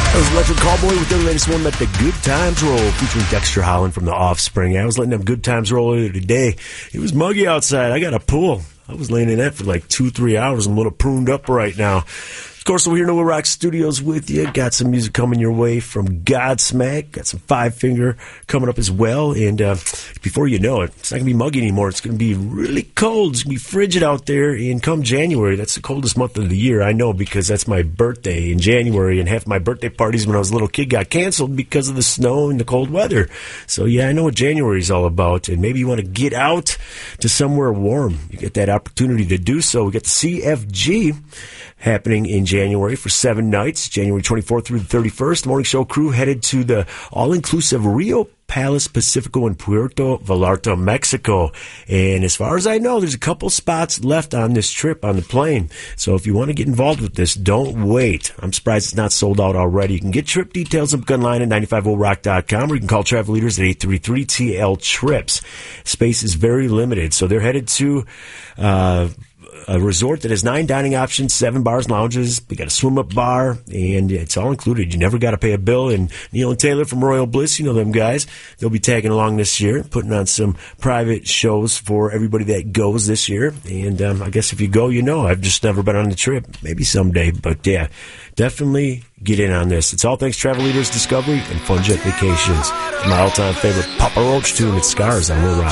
That was Electric Callboy with their latest one, Let the Good Times Roll, featuring Dexter Holland from The Offspring. I was letting them good times roll earlier today. It was muggy outside. I got a pool. I was laying in that for like 2-3 hours. I'm a little pruned up right now. Of course, we're here in the Will Rock Studios with you. Got some music coming your way from Godsmack. Got some Five Finger coming up as well. And before you know it, it's not going to be muggy anymore. It's going to be really cold. It's going to be frigid out there. And come January, that's the coldest month of the year. I know because that's my birthday in January. And half my birthday parties when I was a little kid got canceled because of the snow and the cold weather. So, yeah, I know what January is all about. And maybe you want to get out to somewhere warm. You get that opportunity to do so. We got the CFG happening in January for 7 nights, January 24th through the 31st. The morning show crew headed to the all-inclusive Rio Palace Pacifico in Puerto Vallarta, Mexico. And as far as I know, there's a couple spots left on this trip on the plane. So if you want to get involved with this, don't wait. I'm surprised it's not sold out already. You can get trip details up online at 95voltrock.com, or you can call Travel Leaders at 833-TL-TRIPS. Space is very limited. So they're headed to a resort that has 9 dining options, 7 bars and lounges. We got a swim-up bar, and it's all included. You never got to pay a bill. And Neil and Taylor from Royal Bliss, you know them guys. They'll be tagging along this year, putting on some private shows for everybody that goes this year. And I guess if you go, you know. I've just never been on the trip. Maybe someday. But, yeah, definitely get in on this. It's all thanks Travel Leaders Discovery and Fun Jet Vacations. My all-time favorite Papa Roach tune, it's Scars on Will Rock.